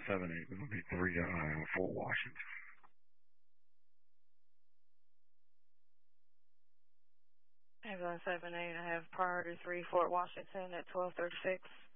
7-8. This will be 3 Fort Washington. Amazon 7-8, I have priority 3 Fort Washington at 12:36.